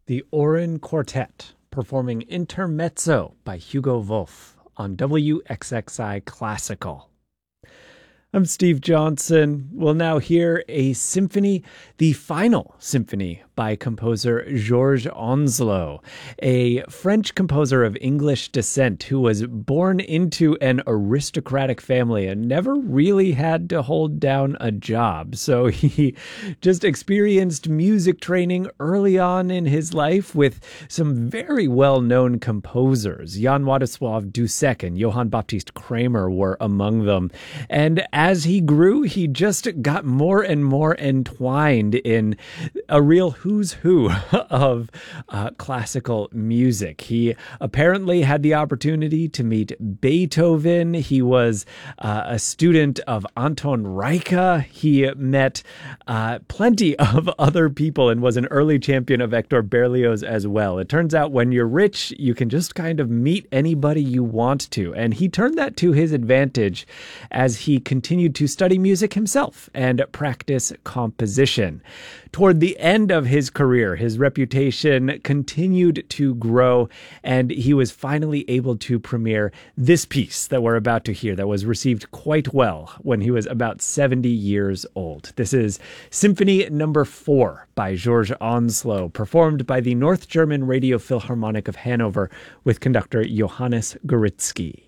The Oren Quartet performing Intermezzo by Hugo Wolf on WXXI Classical. I'm Steve Johnson. We'll now hear a symphony, the final symphony by composer Georges Onslow, a French composer of English descent who was born into an aristocratic family and never really had to hold down a job. So he just experienced music training early on in his life with some very well-known composers. Jan Władysław Dussek and Johann Baptist Kramer were among them. And as he grew, he just got more and more entwined in a real who's who of classical music. He apparently had the opportunity to meet Beethoven. He was a student of Anton Reicha. He met plenty of other people and was an early champion of Hector Berlioz as well. It turns out when you're rich, you can just kind of meet anybody you want to. And he turned that to his advantage as he continued to study music himself and practice composition. Toward the end of his career, his reputation continued to grow, and he was finally able to premiere this piece that we're about to hear that was received quite well when he was about 70 years old. This is Symphony No. 4 by Georges Onslow, performed by the North German Radio Philharmonic of Hanover with conductor Johannes Gorizki.